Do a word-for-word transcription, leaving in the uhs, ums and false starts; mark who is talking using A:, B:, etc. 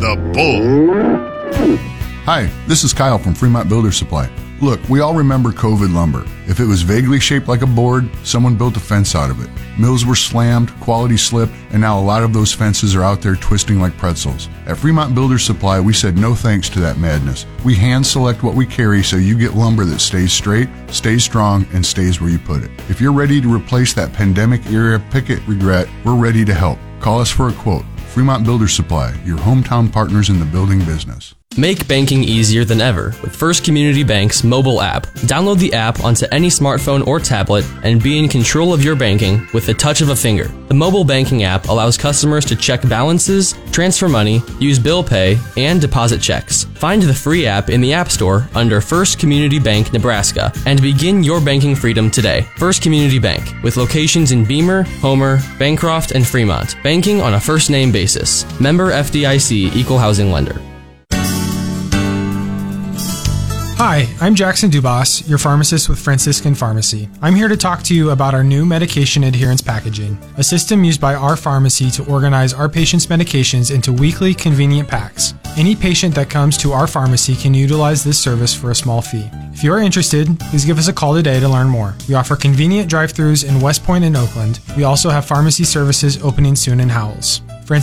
A: the bull.
B: Hi, this is Kyle from Fremont Builder Supply. Look, we all remember COVID lumber. If it was vaguely shaped like a board, someone built a fence out of it. Mills were slammed, quality slipped, and now a lot of those fences are out there twisting like pretzels. At Fremont Builder Supply, we said no thanks to that madness. We hand select what we carry so you get lumber that stays straight, stays strong, and stays where you put it. If you're ready to replace that pandemic-era picket regret, we're ready to help. Call us for a quote. Fremont Builder Supply, your hometown partners in the building business.
C: Make banking easier than ever with First Community Bank's mobile app. Download the app onto any smartphone or tablet and be in control of your banking with the touch of a finger. The mobile banking app allows customers to check balances, transfer money, use bill pay, and deposit checks. Find the free app in the App Store under First Community Bank, Nebraska, and begin your banking freedom today. First Community Bank, with locations in Beamer, Homer, Bancroft, and Fremont. Banking on a first-name basis. Member F D I C Equal Housing Lender.
D: Hi, I'm Jackson Dubas, your pharmacist with Franciscan Pharmacy. I'm here to talk to you about our new medication adherence packaging, a system used by our pharmacy to organize our patients' medications into weekly convenient packs. Any patient that comes to our pharmacy can utilize this service for a small fee. If you are interested, please give us a call today to learn more. We offer convenient drive-thrus in West Point and Oakland. We also have pharmacy services opening soon in Howells.